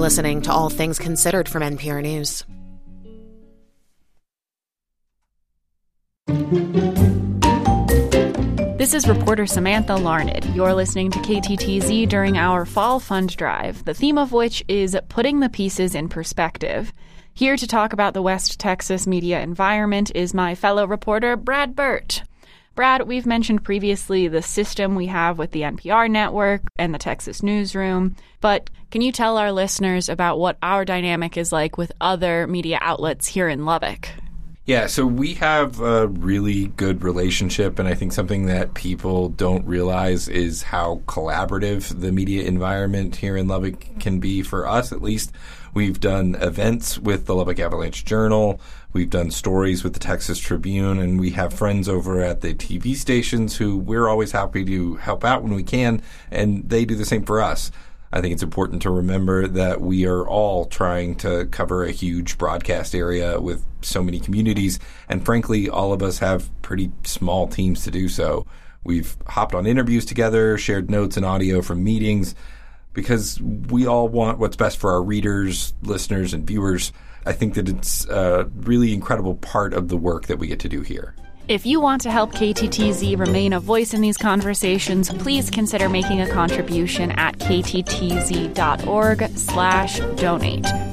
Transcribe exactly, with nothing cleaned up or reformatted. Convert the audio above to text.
listening to All Things Considered from N P R News. This is reporter Samantha Larned. You're listening to K T T Z during our Fall Fund Drive, the theme of which is putting the pieces in perspective. Here to talk about the West Texas media environment is my fellow reporter, Brad Burt. Brad, we've mentioned previously the system we have with the N P R network and the Texas newsroom, but can you tell our listeners about what our dynamic is like with other media outlets here in Lubbock? Yeah, so we have a really good relationship, and I think something that people don't realize is how collaborative the media environment here in Lubbock can be for us, at least. We've done events with the Lubbock Avalanche Journal. We've done stories with the Texas Tribune, and we have friends over at the T V stations who we're always happy to help out when we can, and they do the same for us. I think it's important to remember that we are all trying to cover a huge broadcast area with so many communities, and frankly, all of us have pretty small teams to do so. We've hopped on interviews together, shared notes and audio from meetings, because we all want what's best for our readers, listeners, and viewers. I think that it's a really incredible part of the work that we get to do here. If you want to help K T T Z remain a voice in these conversations, please consider making a contribution at kttz.org slash donate.